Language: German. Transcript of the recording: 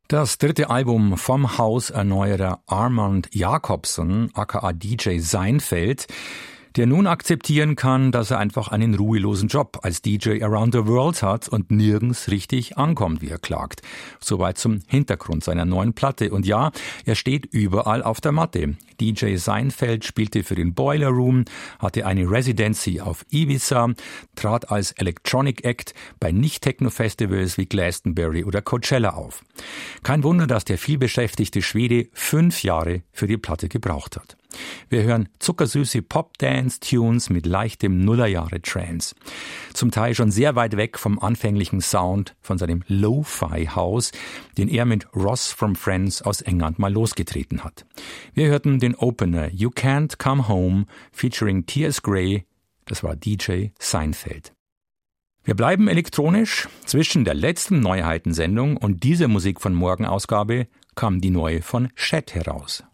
Das dritte Album vom Hauserneuerer Armand Jacobson, aka DJ Seinfeld, der nun akzeptieren kann, dass er einfach einen ruhelosen Job als DJ around the world hat und nirgends richtig ankommt, wie er klagt. Soweit zum Hintergrund seiner neuen Platte. Und ja, er steht überall auf der Matte. DJ Seinfeld spielte für den Boiler Room, hatte eine Residency auf Ibiza, trat als Electronic Act bei Nicht-Techno-Festivals wie Glastonbury oder Coachella auf. Kein Wunder, dass der vielbeschäftigte Schwede 5 Jahre für die Platte gebraucht hat. Wir hören zuckersüße Pop-Dance-Tunes mit leichtem Nullerjahre-Trance. Zum Teil schon sehr weit weg vom anfänglichen Sound von seinem Lo-Fi-House, den er mit Ross from Friends aus England mal losgetreten hat. Wir hörten den Opener You Can't Come Home featuring T.S. Gray, das war DJ Seinfeld. Wir bleiben elektronisch. Zwischen der letzten Neuheitensendung und dieser Musik von Morgenausgabe kam die neue von Chet heraus.